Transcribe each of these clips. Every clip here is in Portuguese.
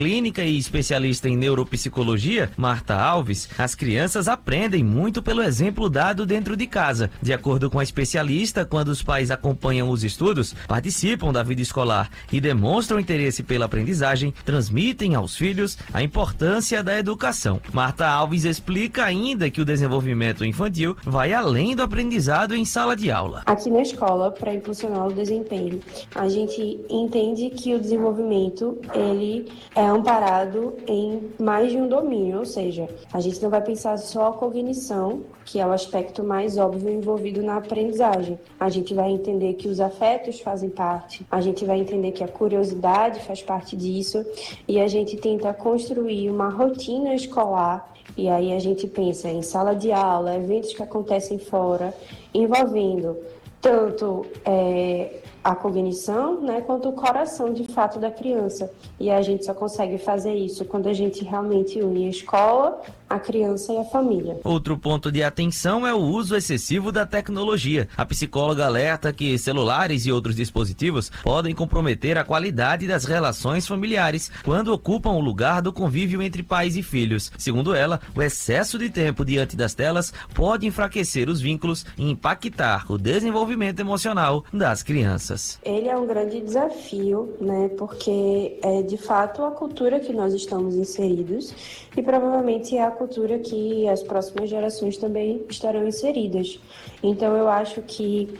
Clínica e especialista em neuropsicologia, Marta Alves, as crianças aprendem muito pelo exemplo dado dentro de casa. De acordo com a especialista, quando os pais acompanham os estudos, participam da vida escolar e demonstram interesse pela aprendizagem, transmitem aos filhos a importância da educação. Marta Alves explica ainda que o desenvolvimento infantil vai além do aprendizado em sala de aula. Aqui na escola, para impulsionar o desempenho, a gente entende que o desenvolvimento ele é amparado em mais de um domínio, ou seja, a gente não vai pensar só a cognição, que é o aspecto mais óbvio envolvido na aprendizagem. A gente vai entender que os afetos fazem parte, a gente vai entender que a curiosidade faz parte disso e a gente tenta construir uma rotina escolar. E aí a gente pensa em sala de aula, eventos que acontecem fora, envolvendo tanto a cognição, né, quanto o coração, de fato, da criança. E a gente só consegue fazer isso quando a gente realmente une a escola, a criança e a família. Outro ponto de atenção é o uso excessivo da tecnologia. A psicóloga alerta que celulares e outros dispositivos podem comprometer a qualidade das relações familiares quando ocupam o lugar do convívio entre pais e filhos. Segundo ela, o excesso de tempo diante das telas pode enfraquecer os vínculos e impactar o desenvolvimento emocional das crianças. Ele é um grande desafio, né, porque é de fato a cultura que nós estamos inseridos e provavelmente é a cultura que as próximas gerações também estarão inseridas. Então eu acho que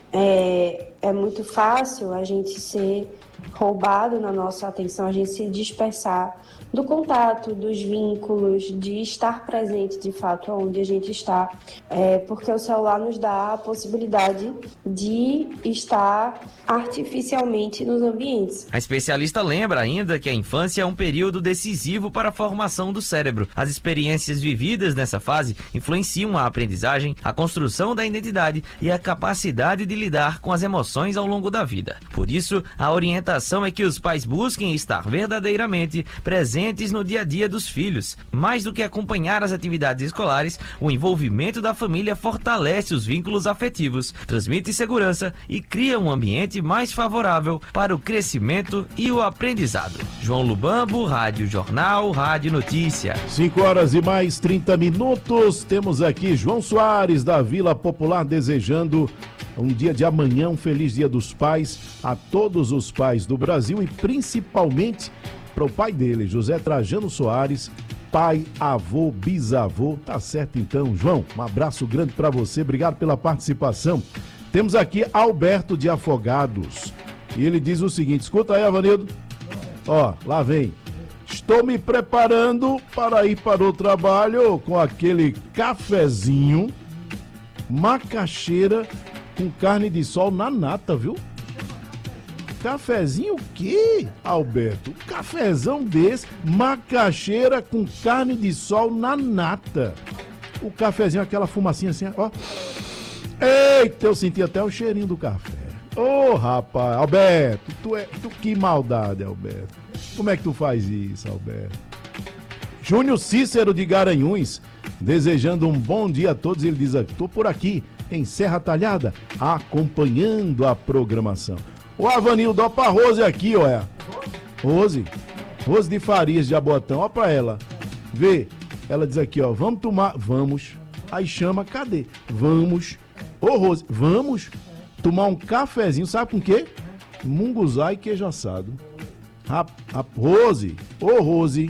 é muito fácil a gente ser roubado na nossa atenção, a gente se dispersar do contato, dos vínculos, de estar presente de fato onde a gente está, porque o celular nos dá a possibilidade de estar artificialmente nos ambientes. A especialista lembra ainda que a infância é um período decisivo para a formação do cérebro. As experiências vividas nessa fase influenciam a aprendizagem, a construção da identidade e a capacidade de lidar com as emoções ao longo da vida. Por isso, a orientação é que os pais busquem estar verdadeiramente presentes no dia a dia dos filhos. Mais do que acompanhar as atividades escolares, o envolvimento da família fortalece os vínculos afetivos, transmite segurança e cria um ambiente mais favorável para o crescimento e o aprendizado. João Lubambo, Rádio Jornal, Rádio Notícia. 5h30. Temos aqui João Soares, da Vila Popular, desejando um dia de amanhã, um feliz Dia dos Pais a todos os pais do Brasil e principalmente para o pai dele, José Trajano Soares, pai, avô, bisavô. Tá certo então, João, um abraço grande para você, obrigado pela participação. Temos aqui Alberto de Afogados e ele diz o seguinte, escuta aí, Avanildo, ó, lá vem. Estou me preparando para ir para o trabalho com aquele cafezinho, macaxeira com carne de sol na nata, viu? Cafezinho o quê, Alberto? Um cafezão desse, macaxeira com carne de sol na nata. O cafezinho, aquela fumacinha assim, ó. Eita, eu senti até o cheirinho do café. Ô, rapaz, Alberto, tu que maldade, Alberto. Como é que tu faz isso, Alberto? Júnior Cícero de Garanhuns, desejando um bom dia a todos. Ele diz aqui, tô por aqui, em Serra Talhada, acompanhando a programação. O Avanildo, ó pra Rose aqui, ó. Rose de Farias de Abotão, ó pra ela. Vê, ela diz aqui, ó, vamos tomar, vamos. Aí chama, cadê? Vamos. Ô Rose, vamos tomar um cafezinho, sabe com o quê? Munguzá e queijo assado. Rose, ô Rose.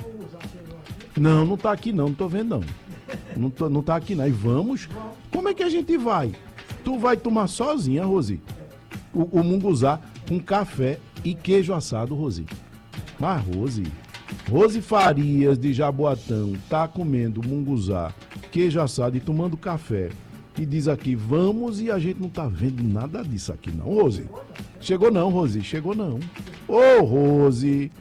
Não tá aqui não tô vendo não. Não tá aqui não. E vamos, como é que a gente vai? Tu vai tomar sozinha, Rose. O munguzá com café e queijo assado, Rose. Mas Rose Farias de Jaboatão tá comendo munguzá, queijo assado e tomando café. E diz aqui, vamos, e a gente não tá vendo nada disso aqui não, Rose. Chegou não, Rose, chegou não. Ô, Rose,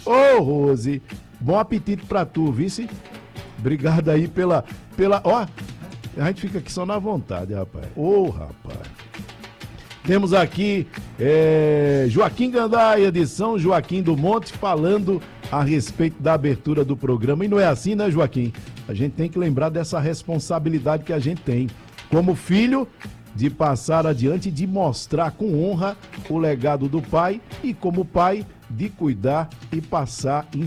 bom apetite pra tu, vice. Obrigado aí pela, ó, a gente fica aqui só na vontade, rapaz. Ô, rapaz. Temos aqui Joaquim Gandaia, de São Joaquim do Monte, falando a respeito da abertura do programa. E não é assim, né, Joaquim? A gente tem que lembrar dessa responsabilidade que a gente tem, como filho, de passar adiante, de mostrar com honra o legado do pai, e como pai, de cuidar e passar